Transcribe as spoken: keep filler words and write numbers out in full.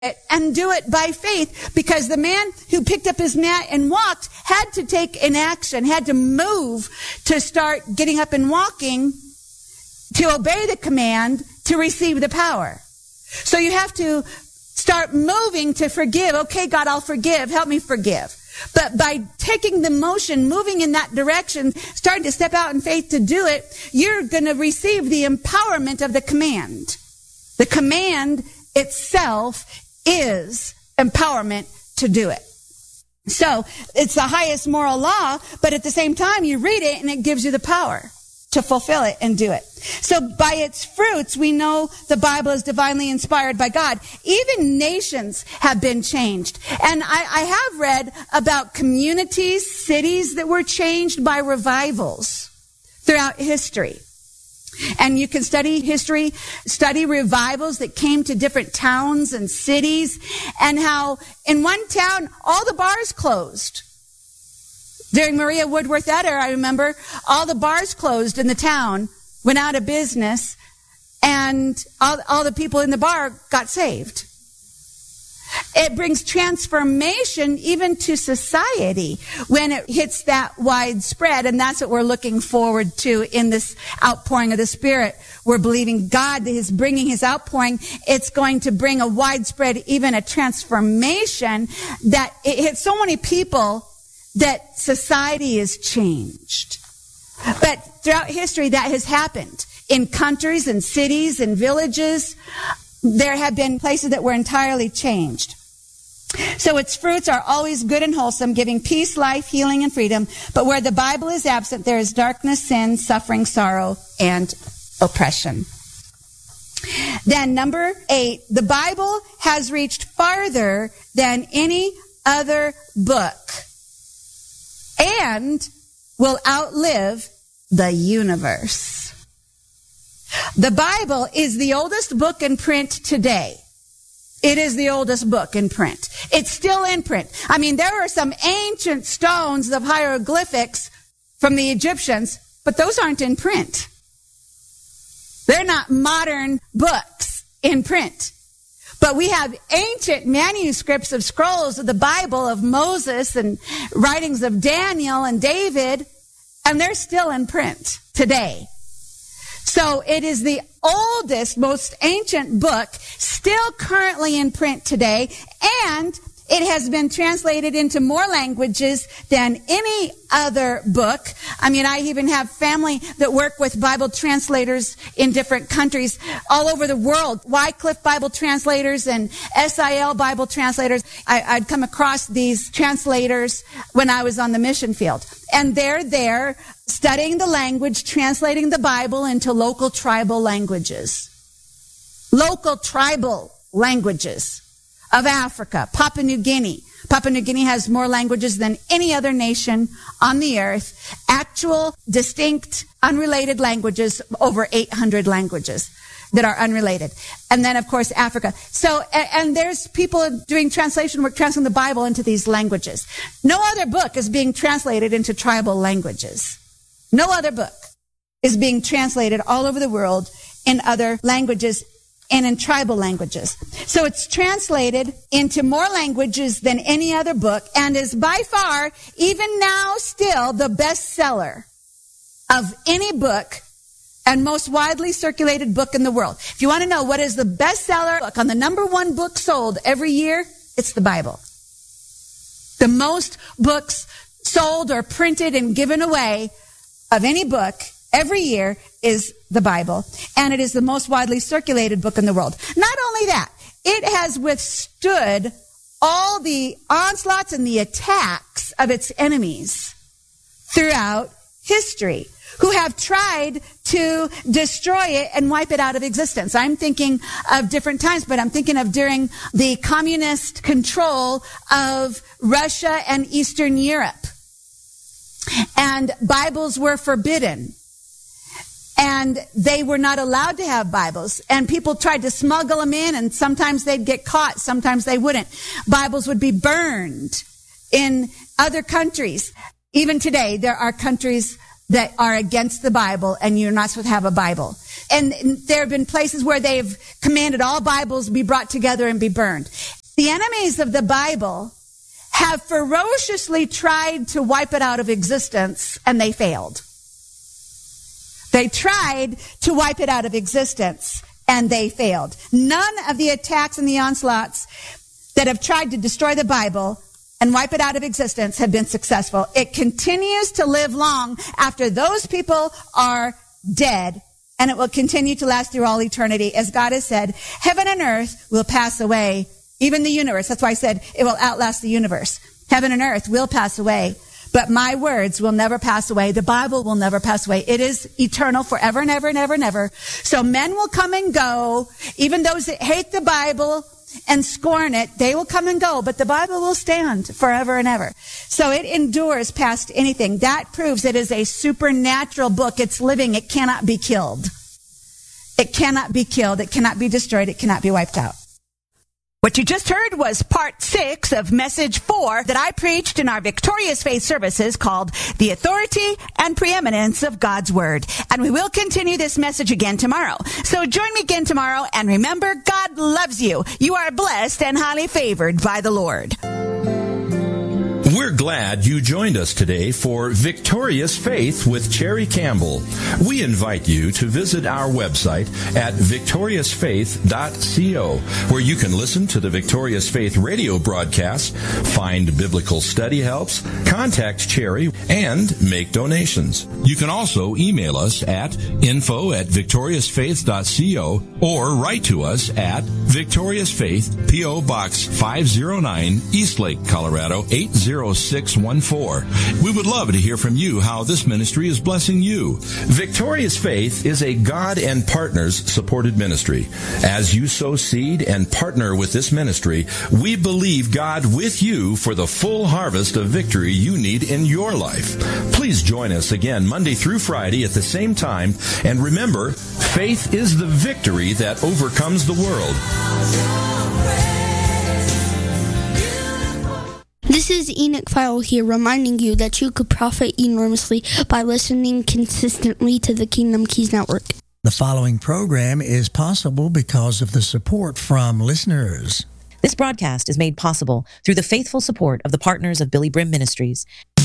and do it by faith, because the man who picked up his mat and walked had to take an action, had to move to start getting up and walking, to obey the command, to receive the power. So you have to start moving to forgive. Okay, God, I'll forgive. Help me forgive. But by taking the motion, moving in that direction, starting to step out in faith to do it, you're going to receive the empowerment of the command. The command itself is empowerment to do it. So it's the highest moral law, but at the same time you read it and it gives you the power to fulfill it and do it. So by its fruits, we know the Bible is divinely inspired by God. Even nations have been changed. And I, I have read about communities, cities that were changed by revivals throughout history. And you can study history, study revivals that came to different towns and cities, and how in one town, all the bars closed. During Maria Woodworth era, I remember, all the bars closed in the town, went out of business, and all, all the people in the bar got saved. It brings transformation even to society when it hits that widespread, and that's what we're looking forward to in this outpouring of the Spirit. We're believing God is bringing His outpouring. It's going to bring a widespread, even a transformation that it hits so many people that society is changed. But throughout history, that has happened. In countries and cities and villages, there have been places that were entirely changed. So its fruits are always good and wholesome, giving peace, life, healing, and freedom. But where the Bible is absent, there is darkness, sin, suffering, sorrow, and oppression. Then number eight, the Bible has reached farther than any other book and will outlive the universe. The Bible is the oldest book in print today. It is the oldest book in print. It's still in print. I mean, there are some ancient stones of hieroglyphics from the Egyptians, but those aren't in print. They're not modern books in print. But we have ancient manuscripts of scrolls of the Bible, of Moses and writings of Daniel and David, and they're still in print today. So it is the oldest, most ancient book, still currently in print today, and it has been translated into more languages than any other book. I mean, I even have family that work with Bible translators in different countries all over the world. Wycliffe Bible translators and S I L Bible translators. I, I'd come across these translators when I was on the mission field. And they're there studying the language, translating the Bible into local tribal languages. Local tribal languages of Africa, Papua New Guinea. Papua New Guinea has more languages than any other nation on the earth. Actual, distinct, unrelated languages, over eight hundred languages that are unrelated. And then, of course, Africa. So, and, and there's people doing translation work, translating the Bible into these languages. No other book is being translated into tribal languages. No other book is being translated all over the world in other languages and in tribal languages. So it's translated into more languages than any other book and is by far, even now still, the bestseller of any book and most widely circulated book in the world. If you want to know what is the bestseller book on the number one book sold every year, it's the Bible. The most books sold or printed and given away of any book every year is the Bible, and it is the most widely circulated book in the world. Not only that, it has withstood all the onslaughts and the attacks of its enemies throughout history, who have tried to destroy it and wipe it out of existence. I'm thinking of different times, but I'm thinking of during the communist control of Russia and Eastern Europe. And Bibles were forbidden. And they were not allowed to have Bibles. And people tried to smuggle them in, and sometimes they'd get caught, sometimes they wouldn't. Bibles would be burned in other countries. Even today, there are countries that are against the Bible, and you're not supposed to have a Bible. And there have been places where they've commanded all Bibles be brought together and be burned. The enemies of the Bible have ferociously tried to wipe it out of existence, and they failed. They tried to wipe it out of existence, and they failed. None of the attacks and the onslaughts that have tried to destroy the Bible and wipe it out of existence have been successful. It continues to live long after those people are dead, and it will continue to last through all eternity. As God has said, heaven and earth will pass away, even the universe. That's why I said it will outlast the universe. Heaven and earth will pass away, but my words will never pass away. The Bible will never pass away. It is eternal forever and ever and ever and ever. So men will come and go. Even those that hate the Bible and scorn it, they will come and go, but the Bible will stand forever and ever. So it endures past anything. That proves it is a supernatural book. It's living. It cannot be killed. It cannot be killed. It cannot be destroyed. It cannot be wiped out. What you just heard was part six of message four that I preached in our Victorious Faith services called The Authority and Preeminence of God's Word. And we will continue this message again tomorrow. So join me again tomorrow, and remember, God loves you. You are blessed and highly favored by the Lord. We're glad you joined us today for Victorious Faith with Cherry Campbell. We invite you to visit our website at victorious faith dot co, where you can listen to the Victorious Faith radio broadcasts, find biblical study helps, contact Cherry, and make donations. You can also email us at info at victorious faith dot co or write to us at Victorious Faith, P O. Box five oh nine, Eastlake, Colorado eight oh six one four. We would love to hear from you how this ministry is blessing you. Victorious Faith is a God and Partners supported ministry. As you sow seed and partner with this ministry, we believe God with you for the full harvest of victory you need in your life. Please join us again Monday through Friday at the same time. And remember, faith is the victory that overcomes the world. This is Enoch File here, reminding you that you could profit enormously by listening consistently to the Kingdom Keys Network. The following program is possible because of the support from listeners. This broadcast is made possible through the faithful support of the partners of Billy Brim Ministries.